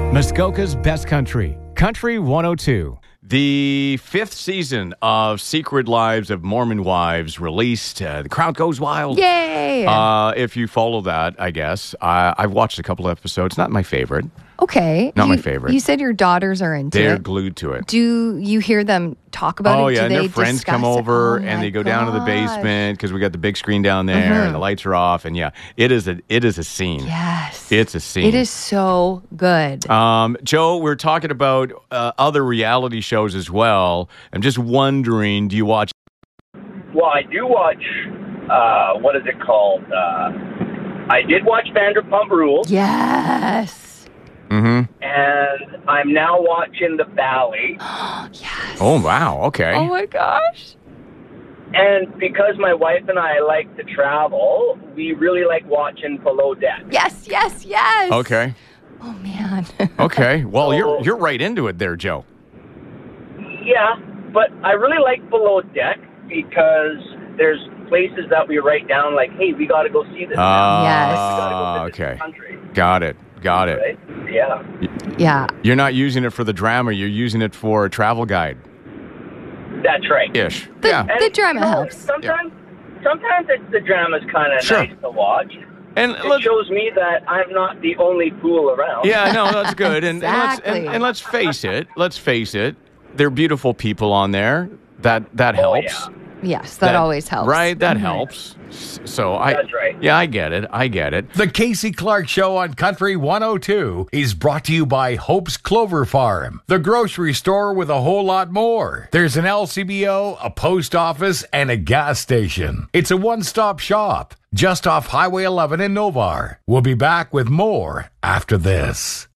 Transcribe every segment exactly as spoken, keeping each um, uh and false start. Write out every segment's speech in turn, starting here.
Muskoka's Best Country, Country one oh two. The fifth season of Secret Lives of Mormon Wives released. Uh, the crowd goes wild. Yay! Uh, if you follow that, I guess. Uh, I've watched a couple episodes. Not my favorite. Okay. Not you, my favorite. You said your daughters are into They're it. glued to it. Do you hear them talk about Oh, it? Do yeah. And they their friends discuss come it? over Oh, and my they go down to the gosh. basement because we got the big screen down there Mhm. and the lights are off. And yeah, it is a it is a scene. Yes. It's a scene. It is so good. Um, Joe, we're talking about uh, other reality shows as well. I'm just wondering, do you watch? Well, I do watch, uh, what is it called? Uh, I did watch Vanderpump Rules. Yes. Mm-hmm. And I'm now watching The Valley. Yes. Oh, wow. Okay. Oh, my gosh. And because my wife and I like to travel, we really like watching Below Deck. Yes, yes, yes. Okay. Oh, man. Okay. Well, So- you're you're right into it there, Joe. Yeah, but I really like Below Deck because there's places that we write down like, hey, we got to go see this. now. Yes. We gotta go Ah, visit this okay. country, Got it. Got it. right? Yeah. Yeah. You're not using it for the drama. You're using it for a travel guide That's right. ish. The, Yeah. the drama you know, helps. Sometimes, sometimes it's, the drama's kind of Sure. nice to watch. And It let's, shows me that I'm not the only fool around. yeah, no, that's good. And, and let's and, Exactly. and let's face it. Let's face it. They're beautiful people on there. That that Oh, helps. yeah. Yes, that, always helps. Right? That Mhm. helps. S- So I That's right. Yeah, I get it. I get it. The Casey Clark Show on Country one oh two is brought to you by Hope's Clover Farm, the grocery store with a whole lot more. There's an L C B O, a post office, and a gas station. It's a one-stop shop just off Highway eleven in Novar. We'll be back with more after this.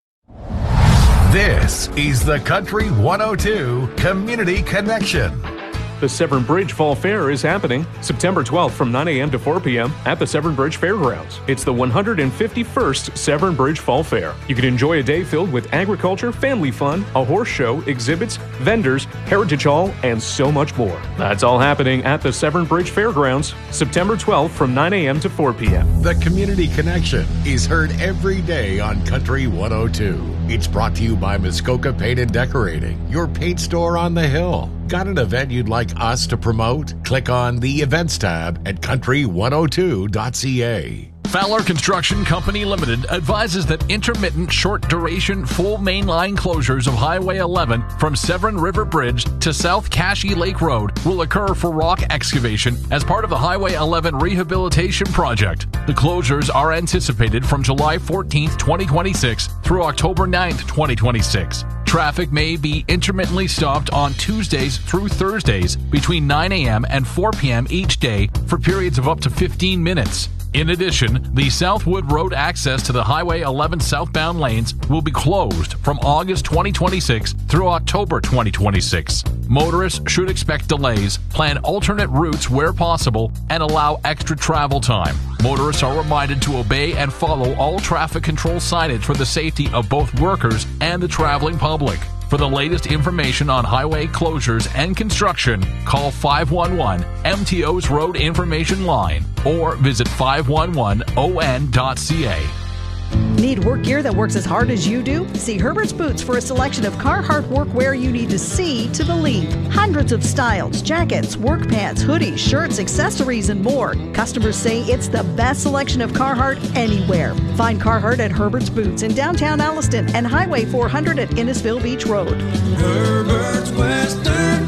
This is the Country one oh two Community Connection. The Severn Bridge Fall Fair is happening September twelfth from nine a.m. to four p.m. at the Severn Bridge Fairgrounds. It's the one hundred fifty-first Severn Bridge Fall Fair. You can enjoy a day filled with agriculture, family fun, a horse show, exhibits, vendors, heritage hall, and so much more. That's all happening at the Severn Bridge Fairgrounds September twelfth from nine a.m. to four p.m. The Community Connection is heard every day on Country one oh two. It's brought to you by Muskoka Paint and Decorating, your paint store on the hill. Got an event you'd like us to promote? Click on the Events tab at country one oh two dot c a. Fowler Construction Company Limited advises that intermittent short-duration full mainline closures of Highway eleven from Severn River Bridge to South Cashy Lake Road will occur for rock excavation as part of the Highway eleven rehabilitation project. The closures are anticipated from July fourteenth, twenty twenty-six through October ninth, twenty twenty-six. Traffic may be intermittently stopped on Tuesdays through Thursdays between nine a.m. and four p.m. each day for periods of up to fifteen minutes. In addition, the Southwood Road access to the Highway eleven southbound lanes will be closed from August twenty twenty-six through October twenty twenty-six. Motorists should expect delays, plan alternate routes where possible, and allow extra travel time. Motorists are reminded to obey and follow all traffic control signage for the safety of both workers and the traveling public. For the latest information on highway closures and construction, call five one one M T O's Road Information Line or visit five one one O N dot C A. Need work gear that works as hard as you do? See Herbert's Boots for a selection of Carhartt workwear you need to see to believe. Hundreds of styles, jackets, work pants, hoodies, shirts, accessories, and more. Customers say it's the best selection of Carhartt anywhere. Find Carhartt at Herbert's Boots in downtown Alliston and Highway four hundred at Innisfil Beach Road. Herbert's Western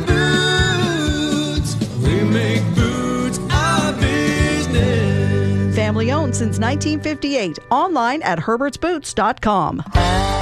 Boots. We make boots our business. Family owned since nineteen fifty-eight. Online at herberts boots dot com.